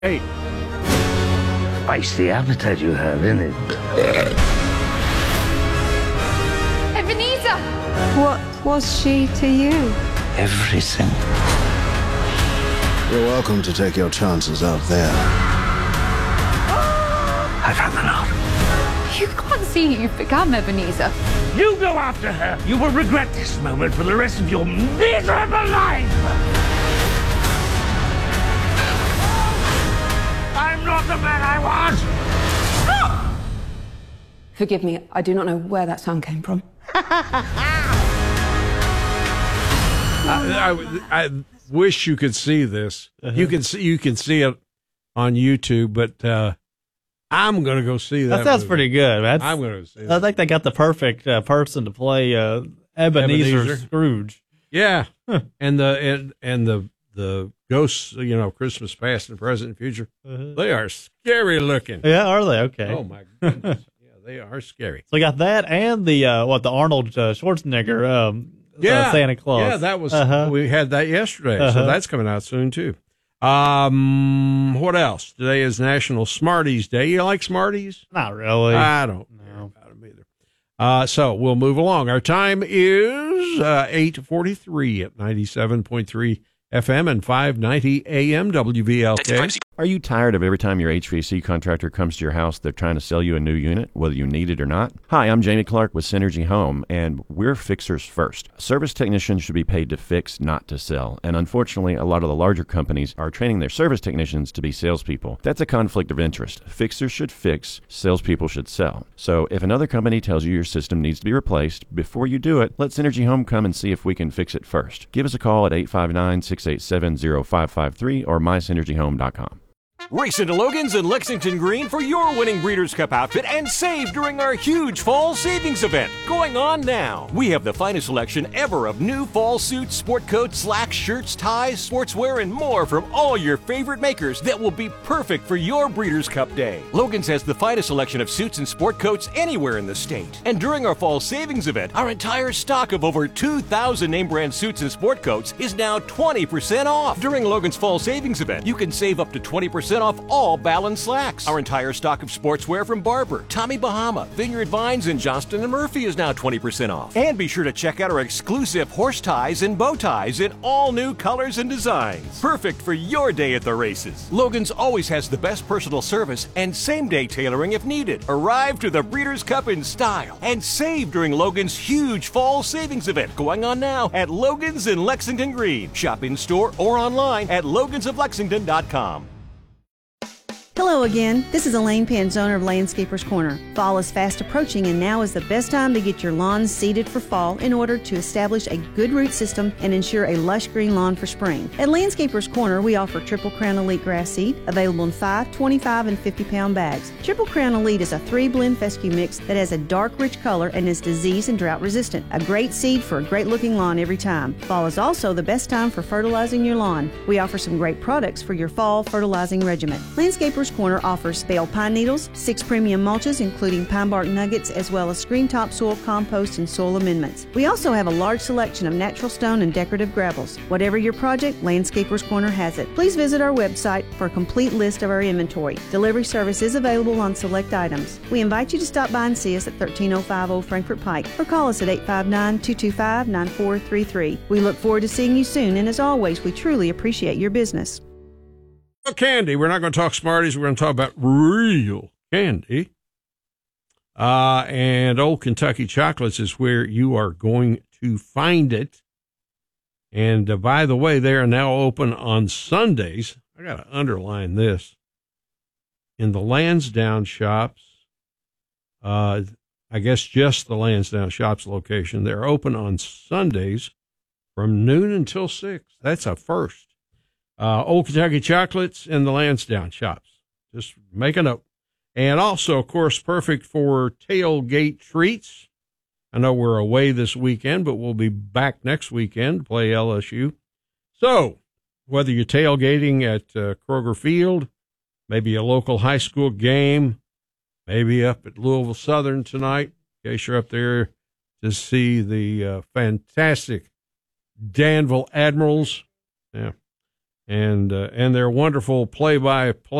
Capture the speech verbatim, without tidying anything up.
Hey, Feisty appetite you have, isn't it? Ebenezer! What was she to you? Everything. You're welcome to take your chances out there. I've had enough. You can't see who you've become, Ebenezer. you go after her. You will regret this moment for the rest of your miserable life. I'm not the man I was. Forgive me, I do not know where that sound came from. I, I, I wish you could see this. Uh-huh. You can see you can see it on YouTube, but uh, I'm going to go see that. That sounds movie. pretty good. That's, I'm going to see. I That. think they got the perfect uh, person to play uh, Ebenezer, Ebenezer. Scrooge. Yeah, and the and and the the ghosts, you know, Christmas past and present and future. Uh-huh. They are scary looking. Yeah, are they? Okay. Oh my goodness. Yeah, they are scary. So we got that and the uh, what the Arnold uh, Schwarzenegger um, Yeah, uh, Santa Claus. Yeah, that was uh-huh. we had that yesterday, Uh-huh. so that's coming out soon too. Um, what else? Today is National Smarties Day. You like Smarties? Not really. I don't No. care about them either. Uh, so we'll move along. Our time is uh, eight forty-three at ninety-seven point three F M and five ninety A M W V L K. Are you tired of every time your H V A C contractor comes to your house, they're trying to sell you a new unit, whether you need it or not? Hi, I'm Jamie Clark with Synergy Home, and we're fixers first. Service technicians should be paid to fix, not to sell. And unfortunately, a lot of the larger companies are training their service technicians to be salespeople. That's a conflict of interest. Fixers should fix, salespeople should sell. So if another company tells you your system needs to be replaced, before you do it, let Synergy Home come and see if we can fix it first. Give us a call at eight five nine, six eight seven, zero five five three or my synergy home dot com. Race into Logan's in Lexington Green for your winning Breeders' Cup outfit and save during our huge fall savings event going on now. We have the finest selection ever of new fall suits, sport coats, slacks, shirts, ties, sportswear, and more from all your favorite makers that will be perfect for your Breeders' Cup day. Logan's has the finest selection of suits and sport coats anywhere in the state. And during our fall savings event, our entire stock of over two thousand name brand suits and sport coats is now twenty percent off. During Logan's fall savings event, you can save up to twenty percent off all Ballon slacks. Our entire stock of sportswear from Barber, Tommy Bahama, Vineyard Vines, and Johnston and Murphy is now twenty percent off. And be sure to check out our exclusive horse ties and bow ties in all new colors and designs. Perfect for your day at the races. Logan's always has the best personal service and same-day tailoring if needed. Arrive to the Breeders' Cup in style and save during Logan's huge fall savings event going on now at Logan's in Lexington Green. Shop in store or online at logans of lexington dot com. Hello again. This is Elaine Pence, owner of Landscapers Corner. Fall is fast approaching, and now is the best time to get your lawns seeded for fall in order to establish a good root system and ensure a lush green lawn for spring. At Landscapers Corner, we offer Triple Crown Elite grass seed, available in five, twenty-five, and fifty pound bags. Triple Crown Elite is a three-blend fescue mix that has a dark, rich color and is disease and drought resistant. A great seed for a great-looking lawn every time. Fall is also the best time for fertilizing your lawn. We offer some great products for your fall fertilizing regimen. Landscapers Corner offers bale pine needles, six premium mulches including pine bark nuggets, as well as screen topsoil, compost, and soil amendments. We also have a large selection of natural stone and decorative gravels. Whatever your project, Landscapers Corner has it. Please visit our website for a complete list of our inventory. Delivery service is available on select items. We invite you to stop by and see us at thirteen oh five Old Frankfort Pike or call us at eight five nine, two two five, nine four three three. We look forward to seeing you soon, and as always, we truly appreciate your business. Candy. We're not going to talk Smarties. We're going to talk about real candy. Uh, and Old Kentucky Chocolates is where you are going to find it. And uh, by the way, they are now open on Sundays. I got to underline this. In the Lansdowne shops, uh, I guess just the Lansdowne shops location, they're open on Sundays from noon until six. That's a first. Uh, Old Kentucky Chocolates in the Lansdowne shops. Just make a note. And also, of course, perfect for tailgate treats. I know we're away this weekend, but we'll be back next weekend to play L S U. So, whether you're tailgating at uh, Kroger Field, maybe a local high school game, maybe up at Louisville Southern tonight, in case you're up there to see the uh, fantastic Danville Admirals. Yeah. and uh, and their wonderful play-by-play